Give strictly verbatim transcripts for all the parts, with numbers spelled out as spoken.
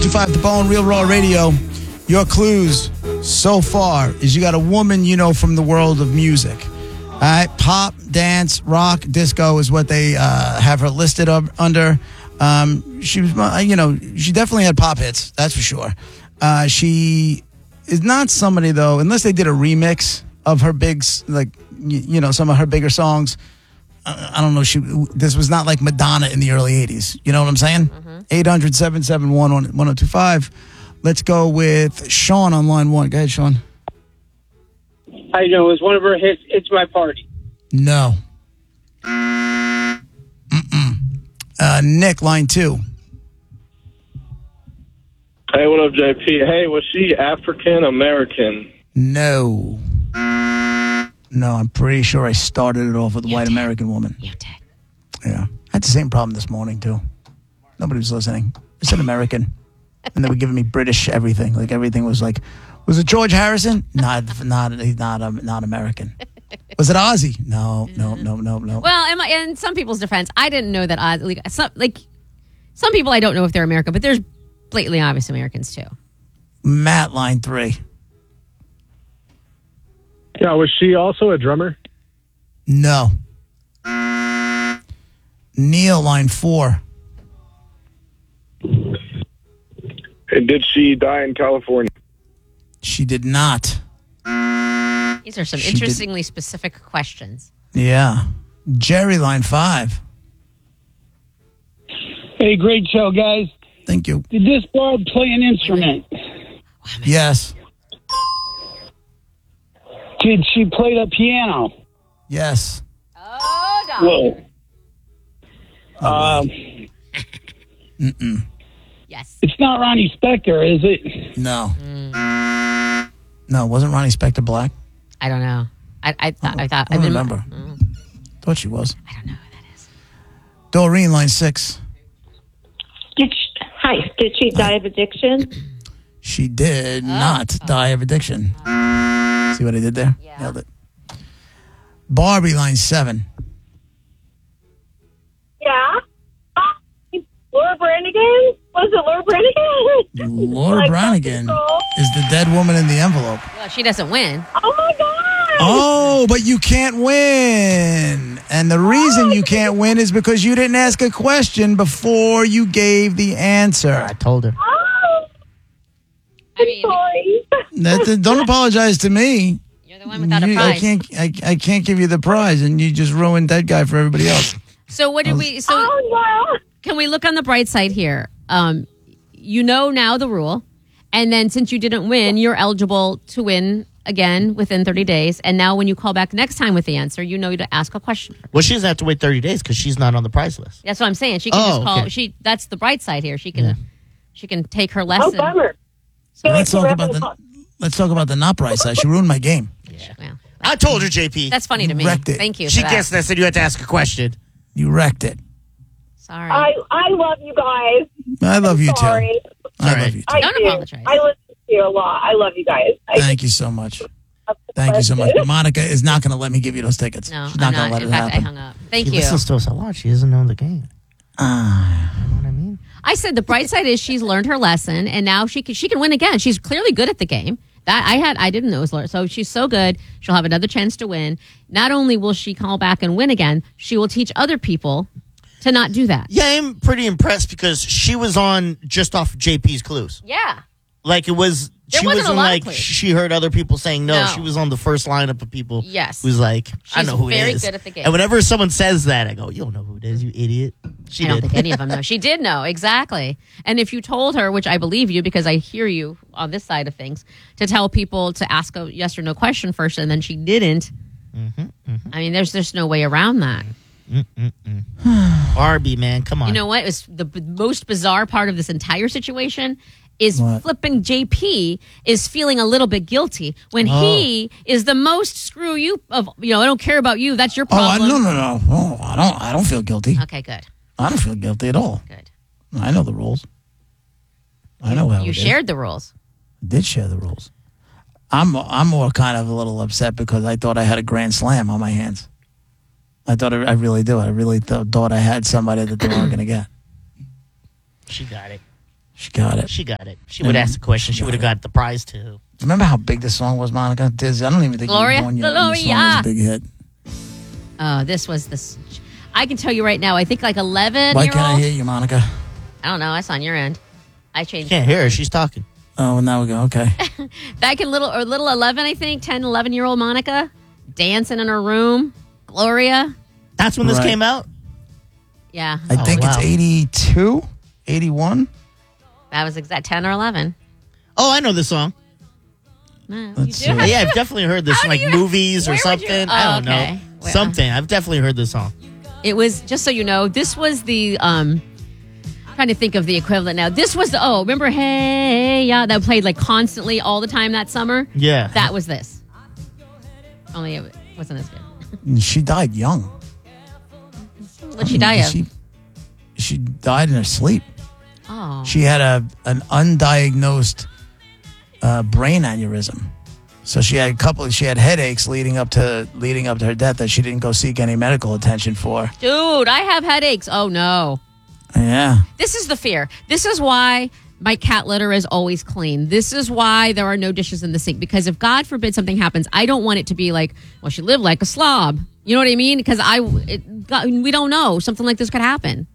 two five The Bone, Real Raw Radio. Your clues so far is you got a woman you know from the world of music. All right, pop, dance, rock, disco is what they uh, have her listed up under. Um, she was, uh, you know, she definitely had pop hits, that's for sure. Uh, she is not somebody, though, unless they did a remix of her big, like, you, you know, some of her bigger songs. Uh, I don't know. She This was not like Madonna in the early eighties. You know what I'm saying? Mm-hmm. eight hundred, seven seven one, one oh two five. Let's go with Sean on line one. Go ahead, Sean. I know. It was one of her hits, It's My Party. No. Mm-mm. Uh, Nick, line two. Hey, what up, J P? Hey, was she African American? No. No, I'm pretty sure I started it off with a white did. American woman. You did. Yeah. I had the same problem this morning, too. Nobody was listening. I said American. And they were giving me British everything. Like, everything was like, was it George Harrison? Not, not, not, um, not American. Was it Ozzy? No, no, no, no, no. Well, in, my, in some people's defense, I didn't know that Ozzy, like some, like, some people I don't know if they're American, but there's blatantly obvious Americans, too. Matt, line three. Yeah, was she also a drummer? No. Neil, line four. Did she die in California? She did not. These are some She interestingly did. specific questions. Yeah. Jerry, line five. Hey, great show, guys. Thank you. Did this bard play an instrument? Yes. Did she play the piano? Yes. Oh, Don. Whoa. Um, Mm-mm. Yes. It's not Ronnie Spector, is it? No. Mm. No, wasn't Ronnie Spector black? I don't know. I, I thought. Oh, I thought. I don't mean, remember. Mm. Thought she was. I don't know who that is. Doreen, line six. Did she, hi. Did she die of addiction? She did oh. not oh. die of addiction. Oh. See what I did there? Yeah. Nailed it. Barbie, line seven. Yeah. Laura Branigan? Was it Laura Branigan? Laura Like Branigan Control? is the dead woman in the envelope. Well, she doesn't win. Oh, my God. Oh, but you can't win. And the reason you can't win is because you didn't ask a question before you gave the answer. I told her. Oh. I mean, Sorry. That, don't apologize to me. you're the one without a You- prize. I can't. I, I can't give you the prize, and you just ruined that guy for everybody else. So what did we? So Oh, no. can we look on the bright side here? Um, you know now the rule, and then since you didn't win, you're eligible to win again within thirty days. And now when you call back next time with the answer, you know to ask a question. Well, she doesn't have to wait thirty days because she's not on the prize list. That's what I'm saying. She can Oh, just call. okay. She that's the bright side here. She can Yeah. she can take her Oh, lesson. bummer. So let's talk about the. Let's talk about the not bright side. She ruined my game. Well, I told her, J P. that's funny to me. Wrecked it. Thank you. She for that. guessed. I said you had to ask a question. You wrecked it. Sorry. I, I love you guys. I love you Sorry. too. I All right. love you too. I Don't do. apologize. I listen to you a lot. I love you guys. I Thank you so much. Thank you so much. Monica is not going to let me give you those tickets. no, She's I'm not not. going to let In it fact, I happen. hung up. Thank She you. listens to us a lot. She doesn't know the game. Ah. You know what I mean? I said the bright side is she's learned her lesson, and now she can she can win again. She's clearly good at the game. That I had I didn't know it was Laura. So she's so good. She'll have another chance to win. Not only will she call back and win again, she will teach other people to not do that. Yeah, I'm pretty impressed because she was on just off J P's clues. Yeah. Like it was, There she wasn't a wasn't lot of like clues. she heard other people saying no. No. She was on the first lineup of people. Yes. Who's like, I She's know who very it is. good at the game. And whenever someone says that, I go, you don't know who it is, you idiot. She I don't did. think any of them know. She did know, exactly. And if you told her, which I believe you because I hear you on this side of things, to tell people to ask a yes or no question first and then she didn't, Mm-hmm, mm-hmm. I mean, there's just no way around that. Barbie, man, come on. You know what? It's the b- most bizarre part of this entire situation is What? flipping J P is feeling a little bit guilty when Oh. he is the most screw you of, you know, I don't care about you. That's your Oh, I, problem. no, no, no. Oh, I don't. I don't feel guilty. Okay, good. I don't feel guilty at all. Good. I know the rules. I know how You it is. shared the rules. I did share the rules. I'm. I'm more kind of a little upset because I thought I had a grand slam on my hands. I thought I, I really do. I really th- thought I had somebody that they weren't going to get. She got it. She got it. She got it. She would ask the question. She would have got the prize too. Remember how big this song was, Monica? Diz, I don't even think Gloria? you were born yet. and The song was a big hit. Oh, this was this. I can tell you right now. I think like eleven. Why year can't I old. hear you, Monica? I don't know. That's on your end. I changed. Can't hear her. She's talking. Oh, well, now we go. Okay. Back in little or little eleven, I think ten, eleven year old Monica dancing in her room. Gloria. That's when this Right. came out. Yeah, I Oh, think wow. it's eighty-two, eighty-one. that was exact ten or eleven. Oh, I know this song. No, Let's you see. do have- Yeah, I've definitely heard this How in do like you- movies or where would you- something. Oh, I don't okay. know. Well- Something. I've definitely heard this song. It was, just so you know, this was the um trying to think of the equivalent now. This was the oh, remember Hey Yeah, that played like constantly all the time that summer? Yeah. That was this. Only it wasn't as good. And she died young. What'd she die of? She, she died in her sleep. Oh. She had a an undiagnosed uh, brain aneurysm. So she had a couple. She had headaches leading up to leading up to her death that she didn't go seek any medical attention for. Dude, I have headaches. Oh no. Yeah. This is the fear. This is why my cat litter is always clean. This is why there are no dishes in the sink. Because if God forbid something happens, I don't want it to be like, well, she lived like a slob. You know what I mean? Because I, it, God, we don't know. Something like this could happen.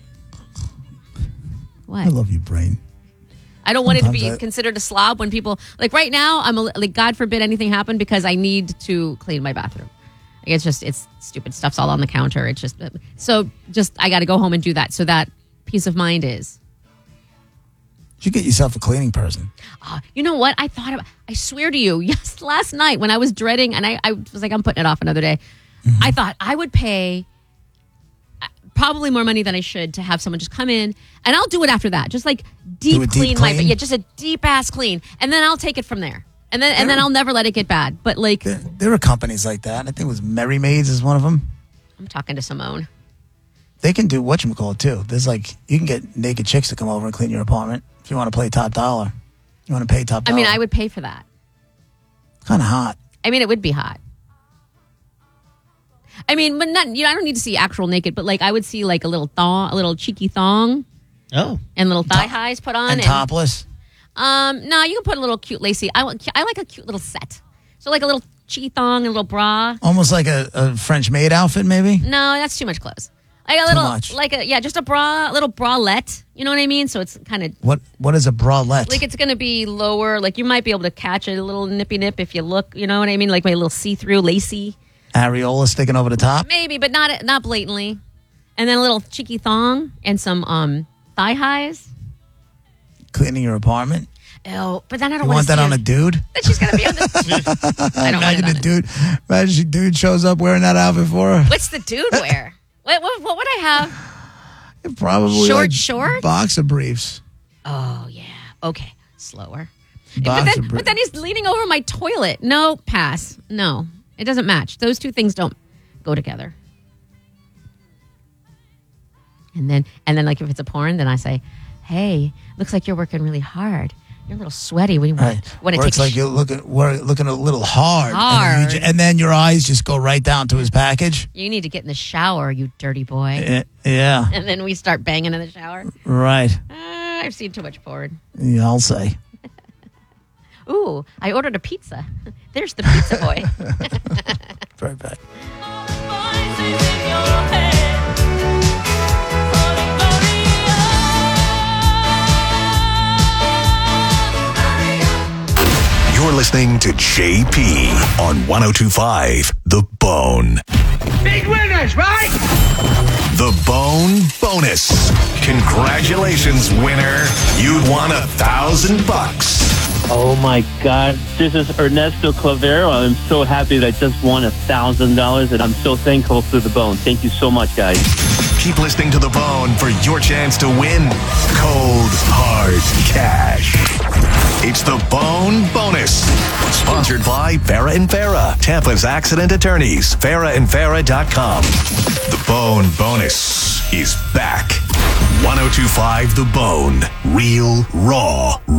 What? I love you, brain. I don't want it to be Sometimes I- considered a slob when people, like right now, I'm a, like, God forbid anything happen because I need to clean my bathroom. Like, it's just, it's stupid stuff's all on the counter. It's just, so just, I got to go home and do that. So that peace of mind is. You get yourself a cleaning person. Uh, you know what? I thought about, I swear to you, yes, last night when I was dreading, and I, I was like, I'm putting it off another day. Mm-hmm. I thought I would pay uh, probably more money than I should to have someone just come in, and I'll do it after that. Just like deep Do a deep clean my, clean? yeah, just a deep ass clean, and then I'll take it from there. And then, and then I'll never let it get bad. But like, There, there are companies like that. I think it was Merry Maids is one of them. I'm talking to Simone. They can do whatchamacallit too. There's like, you can get naked chicks to come over and clean your apartment if you want to play top dollar. You want to pay top I dollar. mean, I would pay for that. Kind of hot. I mean, it would be hot. I mean, but not, you know, I don't need to see actual naked, but like I would see like a little thong, a little cheeky thong Oh. and little thigh highs put on. And topless. Um, no, you can put a little cute lacy. I, want- I like a cute little set. So like a little cheeky thong and a little bra. Almost like a, a French maid outfit, maybe. No, that's too much clothes. Like a little, much. like a, yeah, just a bra, a little bralette. You know what I mean? So it's kind of What What is a bralette? like it's going to be lower. Like you might be able to catch a little nippy nip if you look, you know what I mean? Like my little see-through lacy. Areola sticking over the top. Maybe, but not not blatantly. And then a little cheeky thong and some um thigh highs. Cleaning your apartment. Oh, but then I don't You want want to that on a dude? That she's going to be on the. I don't want it Imagine on a it. dude. Imagine a dude shows up wearing that outfit for her. What's the dude wear? What, what, what would I have? Probably Short like shorts? boxer briefs. Oh, yeah. Okay. Slower. But Boxer then, briefs. but then he's leaning over my toilet. No, pass. No, it doesn't match. Those two things don't go together. And then, and then, like if it's a porn, then I say, "Hey, looks like you're working really hard. You're a little sweaty. When you want, Right. want to Where take it's a like sh- you're looking, we're looking a little hard. And then, Hard. you, ju- and then your eyes just go right down to his package. you need to get in the shower, you dirty boy." Eh, Yeah, And then we start banging in the shower. right. Uh, I've seen too much porn. Yeah, I'll say. Ooh, I ordered a pizza. There's the pizza boy. Right back. You're listening to J P on one oh two point five The Bone. Big winners, right? The Bone Bonus. Congratulations, winner. You'd won a thousand bucks. Oh my God. This is Ernesto Clavero. I'm so happy that I just won a thousand dollars and I'm so thankful to The Bone. Thank you so much, guys. Keep listening to The Bone for your chance to win cold, hard cash. It's The Bone Bonus. Sponsored by Farah and Farah, Tampa's accident attorneys. Farah and Farah dot com. The Bone Bonus is back. one oh two point five The Bone. Real, raw. The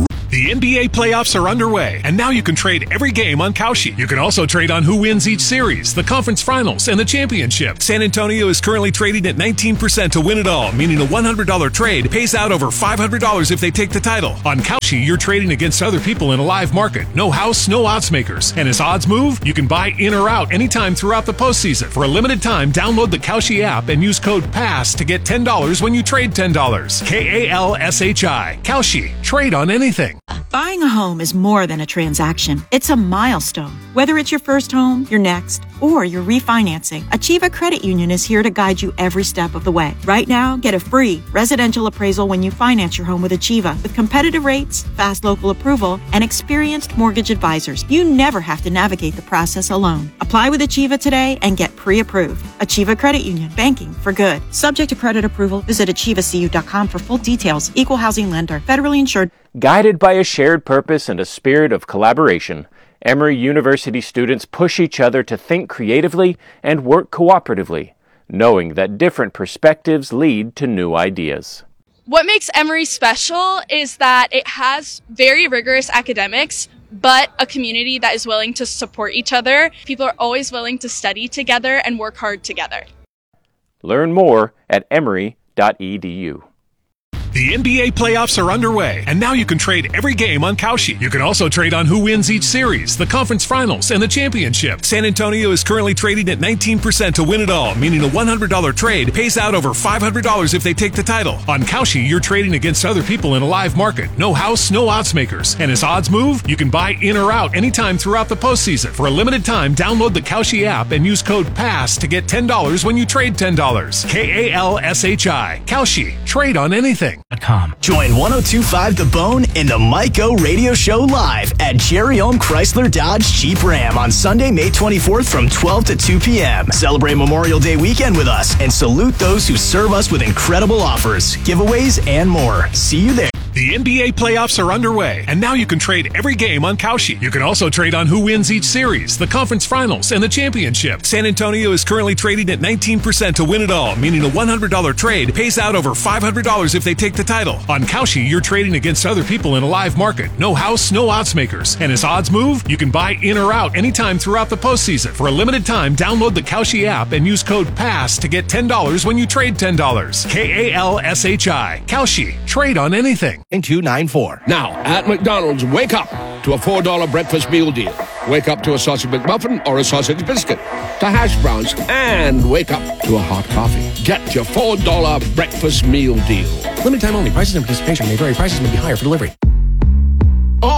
The N B A playoffs are underway, and now you can trade every game on Kalshi. You can also trade on who wins each series, the conference finals, and the championship. San Antonio is currently trading at nineteen percent to win it all, meaning a one hundred dollars trade pays out over five hundred dollars if they take the title. On Kalshi, you're trading against other people in a live market. No house, no odds makers. And as odds move, you can buy in or out anytime throughout the postseason. For a limited time, download the Kalshi app and use code PASS to get ten dollars when you trade ten dollars. K A L S H I. Kalshi. Trade on anything. Buying a home is more than a transaction. It's a milestone. Whether it's your first home, your next, or you're refinancing, Achieva Credit Union is here to guide you every step of the way. Right now, get a free residential appraisal when you finance your home with Achieva. With competitive rates, fast local approval, and experienced mortgage advisors, you never have to navigate the process alone. Apply with Achieva today and get pre-approved. Achieva Credit Union. Banking for good. Subject to credit approval. Visit achieva c u dot com for full details. Equal housing lender. Federally insured. Guided by a shared purpose and a spirit of collaboration, Emory University students push each other to think creatively and work cooperatively, knowing that different perspectives lead to new ideas. What makes Emory special is that it has very rigorous academics, but a community that is willing to support each other. People are always willing to study together and work hard together. Learn more at emory dot e d u. The N B A playoffs are underway, and now you can trade every game on Kalshi. You can also trade on who wins each series, the conference finals, and the championship. San Antonio is currently trading at nineteen percent to win it all, meaning a one hundred dollars trade pays out over five hundred dollars if they take the title. On Kalshi, you're trading against other people in a live market. No house, no odds makers. And as odds move, you can buy in or out anytime throughout the postseason. For a limited time, download the Kalshi app and use code PASS to get ten dollars when you trade ten dollars. K A L S H I. Kalshi. Trade on anything. Join one oh two point five The Bone in the Mike O Radio Show live at Jerry Ohm Chrysler Dodge Jeep Ram on Sunday, May twenty-fourth from twelve to two p.m. Celebrate Memorial Day weekend with us and salute those who serve us with incredible offers, giveaways, and more. See you there. The N B A playoffs are underway, and now you can trade every game on Kalshi. You can also trade on who wins each series, the conference finals, and the championship. San Antonio is currently trading at nineteen percent to win it all, meaning a one hundred dollars trade pays out over five hundred dollars if they take the title. On Kalshi, you're trading against other people in a live market. No house, no odds makers. And as odds move, you can buy in or out anytime throughout the postseason. For a limited time, download the Kalshi app and use code PASS to get ten dollars when you trade ten dollars. K A L S H I. Kalshi. Trade on anything. two nine four. Now, at McDonald's, wake up to a four dollar breakfast meal deal. Wake up to a sausage McMuffin or a sausage biscuit, to hash browns, and wake up to a hot coffee. Get your four dollar breakfast meal deal. Limited time only. Prices and participation may vary. Prices may be higher for delivery.